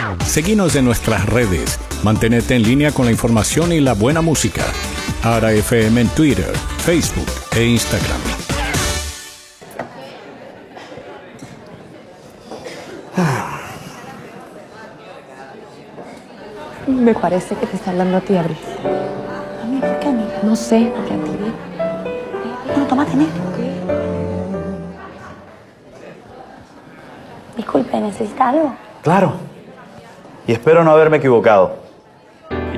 Seguinos en nuestras redes. Mantenete en línea con la información y la buena música. Ara FM en Twitter, Facebook e Instagram. Me parece que te está hablando a ti, Abril. ¿A mí? ¿Por qué a mí? No sé, porque a ti. Bueno, tomate, ¿no? Disculpe, ¿necesita algo? Claro. Y espero no haberme equivocado.